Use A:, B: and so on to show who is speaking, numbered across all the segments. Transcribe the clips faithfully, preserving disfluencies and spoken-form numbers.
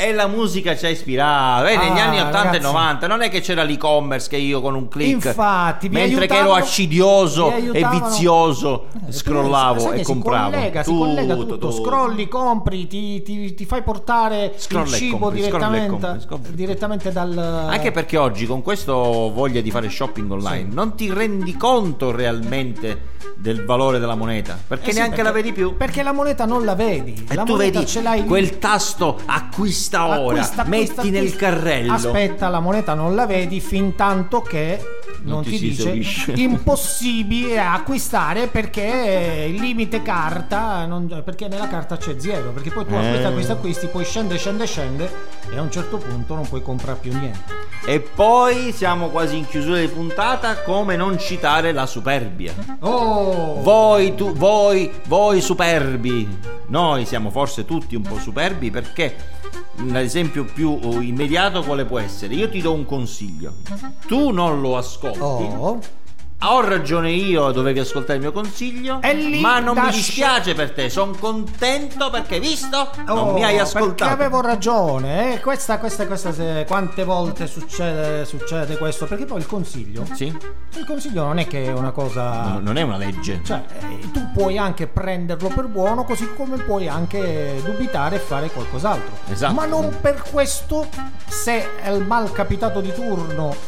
A: E la musica ci ha ispirato. Eh, negli
B: Ah,
A: anni ottanta
B: ragazzi.
A: e novanta non è che c'era l'e-commerce che io con un click,
B: Infatti, vi
A: mentre che ero
B: aiutavano-
A: accidioso
B: vi
A: e
B: aiutavano-
A: vizioso,
B: Eh,
A: scrollavo
B: sai
A: e
B: che
A: compravo.
B: Si collega, si
A: tutto,
B: collega tutto,
A: tutto.
B: scrolli, compri, ti, ti, ti fai portare
A: Scrolla
B: il
A: e
B: cibo
A: compri, scrolla e
B: direttamente,
A: compri, scrolla.
B: direttamente dal...
A: Anche perché oggi con questo voglia di fare shopping online
B: Sì.
A: non ti rendi conto realmente del valore della moneta, perché
B: Eh sì,
A: neanche
B: perché-
A: la vedi più.
B: Perché la moneta non la vedi.
A: E
B: la
A: tu
B: moneta
A: vedi
B: ce l'hai lì.
A: quel tasto acquista ora,
B: Acquista,
A: metti
B: acquista,
A: nel
B: acquista.
A: carrello.
B: Aspetta, la moneta non la vedi fin tanto che non,
A: Non ti
B: ti,
A: si
B: dice
A: esaurisce.
B: impossibile acquistare perché il limite carta non- perché nella carta c'è zero, perché poi tu
A: Eh.
B: acquisti acquisti acquisti poi scende scende scende e a un certo punto non puoi comprare più niente.
A: E poi siamo quasi in chiusura di puntata, come non citare la superbia.
B: Oh,
A: Voi, tu, voi, voi superbi. Noi siamo forse tutti un po' superbi perché l'esempio più immediato quale può essere? Io ti do un consiglio, tu non lo ascolti.
B: oh.
A: Ho ragione io, dovevi ascoltare il mio consiglio,
B: E lì
A: ma non
B: da
A: mi dispiace per te, sono contento perché visto non
B: Oh,
A: mi hai
B: perché
A: ascoltato.
B: avevo ragione, eh? questa, questa, questa se- quante volte succede, succede questo? Perché poi il consiglio,
A: Sì?
B: il consiglio non è che è una cosa,
A: No, non è una legge.
B: cioè eh, tu puoi anche prenderlo per buono, così come puoi anche dubitare e fare qualcos'altro.
A: Esatto.
B: Ma non per questo, se è il mal capitato di turno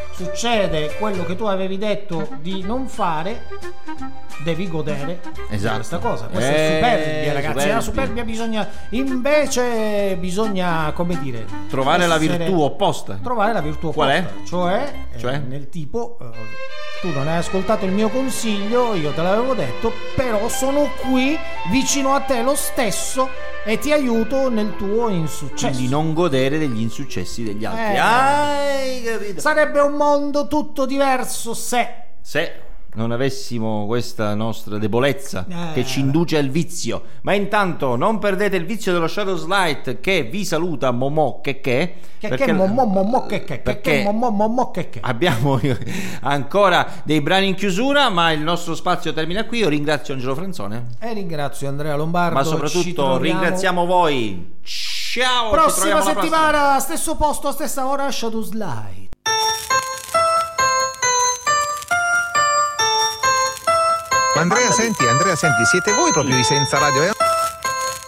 B: succede quello che tu avevi detto di non fare, devi godere
A: Esatto.
B: di questa cosa. Questa
A: Eh,
B: è superbia, ragazzi.
A: superbia.
B: La superbia bisogna, invece, bisogna, come dire,
A: Trovare la
B: essere-
A: virtù opposta.
B: Trovare la virtù
A: Qual è?
B: opposta. Cioè, eh,
A: Cioè?
B: nel tipo, eh, tu non hai ascoltato il mio consiglio, io te l'avevo detto, però sono qui vicino a te lo stesso e ti aiuto nel tuo insuccesso.
A: Quindi non godere degli insuccessi degli altri.
B: Eh.
A: Hai capito?
B: Sarebbe un mondo tutto diverso se...
A: Se non avessimo questa nostra debolezza
B: Eh.
A: che ci induce al vizio. Ma intanto non perdete il vizio dello Shadow Slide che vi saluta Momò che che
B: Che
A: perché-
B: che mo mo mo mo che che che
A: perché
B: che mo mo mo mo che che.
A: abbiamo ancora dei brani in chiusura, ma il nostro spazio termina qui. Io ringrazio Angelo Franzone,
B: E ringrazio Andrea Lombardo.
A: ma
B: ci
A: soprattutto
B: troviamo
A: ringraziamo voi. Ciao, ci
B: prossima
A: troviamo alla prossima.
B: settimana, stesso posto, stessa ora, Shadow Slide.
C: Andrea, senti, Andrea, senti, siete voi proprio i senza radio? Eh?